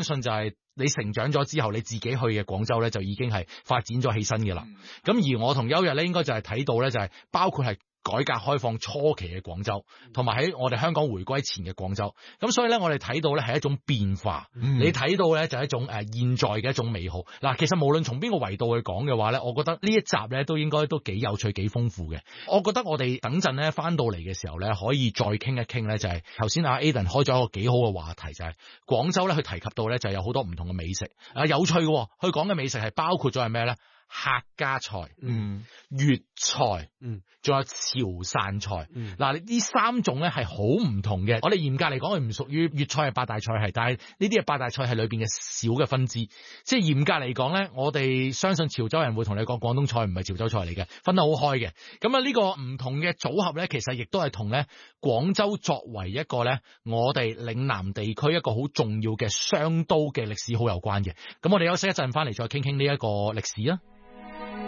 信就係你成長咗之後，你自己去嘅廣州咧，就已經係發展咗起身嘅啦。咁而我同邱日咧，應該就係睇到咧，就係包括係改革開放初期嘅廣州，同埋喺我哋香港回歸前嘅廣州。咁所以咧，我哋睇到咧係一種變化。你睇到咧就係一種現在嘅一種美好。嗱，其實無論從邊個維度去講嘅話咧，我覺得呢一集咧都應該都幾有趣、幾豐富嘅。我覺得我哋等陣咧翻到嚟嘅時候咧，可以再傾一傾咧，就係頭先阿 Aden 開咗一個幾好嘅話題，就係廣州咧，佢提及到咧就有好多唔同嘅美食有趣嘅。佢講嘅美食係包括咗係咩咧？客家菜、粵菜、仲有潮汕菜。嗱，呢三種咧係好唔同嘅。我哋嚴格嚟講，佢唔屬於粵菜係八大菜系，但係呢啲係八大菜系裏邊嘅小嘅分支。即係嚴格嚟講咧，我哋相信潮州人會同你講廣東菜唔係潮州菜嚟嘅，分得好開嘅。咁啊，呢個唔同嘅組合咧，其實亦都係同咧廣州作為一個咧我哋嶺南地區一個好重要嘅商都嘅歷史好有關嘅。咁我哋休息一陣，翻嚟再傾傾呢一個歷史啊。